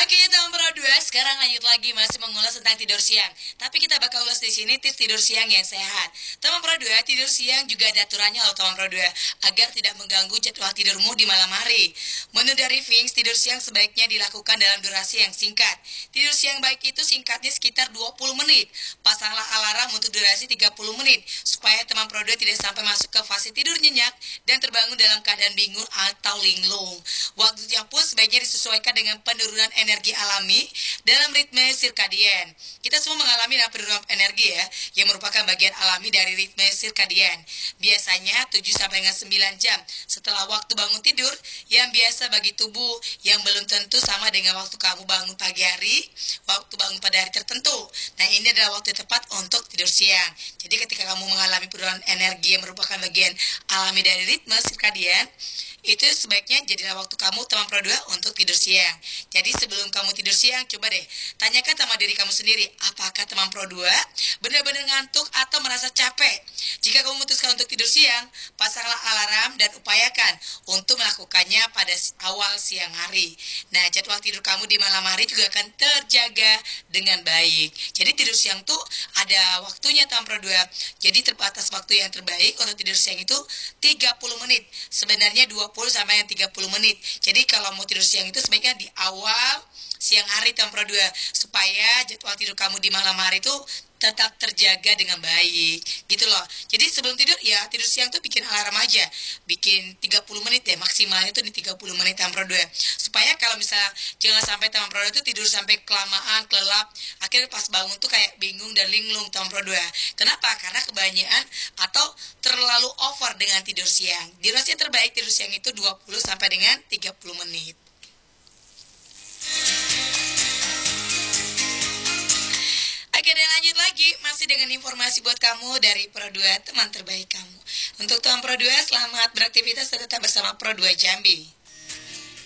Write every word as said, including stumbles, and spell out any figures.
Oke, teman Pro dua, sekarang lanjut lagi masih mengulas tentang tidur siang. Tapi kita bakal ulas di sini tips tidur siang yang sehat. Teman Pro dua, tidur siang juga ada aturannya loh teman Pro dua, agar tidak mengganggu jadwal tidurmu di malam hari. Menurut dari Vinks, tidur siang sebaiknya dilakukan dalam durasi yang singkat. Tidur siang baik itu singkatnya sekitar dua puluh menit. Pasanglah alarm untuk durasi tiga puluh menit supaya teman Pro dua tidak sampai masuk ke fase tidur nyenyak dan terbangun dalam keadaan bingung atau linglung. Waktunya pun sebaiknya disesuaikan dengan penurunan energi alami dalam ritme sirkadian. Kita semua mengalami penurunan energi ya, yang merupakan bagian alami dari ritme sirkadian. Biasanya tujuh sampai dengan sembilan jam setelah waktu bangun tidur, yang biasa bagi tubuh yang belum tentu sama dengan waktu kamu bangun pagi hari, waktu bangun pada hari tertentu. Nah, ini adalah waktu tepat untuk tidur siang. Jadi ketika kamu mengalami penurunan energi yang merupakan bagian alami dari ritme sirkadian, itu sebaiknya jadilah waktu kamu teman Pro dua untuk tidur siang. Jadi sebelum kamu tidur siang, coba deh tanyakan sama diri kamu sendiri, apakah teman Pro dua benar-benar ngantuk atau merasa capek? Jika kamu memutuskan untuk tidur siang, pasanglah alarm dan upayakan untuk melakukannya pada awal siang hari. Nah, jadwal tidur kamu di malam hari juga akan terjaga dengan baik. Jadi tidur siang tuh ada waktunya teman Pro dua. Jadi terbatas waktu yang terbaik untuk tidur siang itu tiga puluh menit. Sebenarnya dua puluh sampai tiga puluh menit. Jadi kalau mau tidur siang itu sebaiknya di awal siang hari teman Pro dua, supaya jadwal tidur kamu di malam hari itu tetap terjaga dengan baik gitu loh. Jadi sebelum tidur ya tidur siang tuh bikin alarm aja, bikin tiga puluh menit deh, maksimalnya tuh di tiga puluh menit teman Pro dua, supaya kalau misalnya jangan sampai teman Pro dua itu tidur sampai kelamaan, kelelap, akhirnya pas bangun tuh kayak bingung dan linglung teman Pro dua. Kenapa? Karena kebanyakan atau terlalu over dengan tidur siang. Durasi terbaik tidur siang itu dua puluh sampai dengan tiga puluh menit. Oke, dan lanjut lagi masih dengan informasi buat kamu dari Pro dua, teman terbaik kamu. Untuk teman Pro dua, selamat beraktivitas dan tetap bersama Pro dua Jambi.